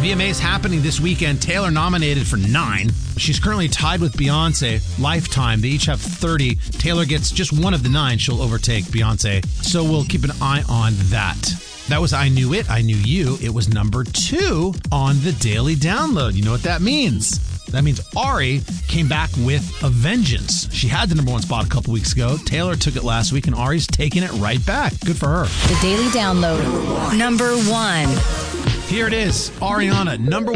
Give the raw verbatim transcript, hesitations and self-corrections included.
V M As happening this weekend. Taylor nominated for nine. She's currently tied with Beyonce. Lifetime. They each have thirty. Taylor gets just one of the nine. She'll overtake Beyonce. So we'll keep an eye on that. That was I Knew It, I Knew You. It was number two on the Daily Download. You know what that means? That means Ari came back with a vengeance. She had the number one spot a couple weeks ago. Taylor took it last week, and Ari's taking it right back. Good for her. The Daily Download. Number one. Here it is. Ariana, number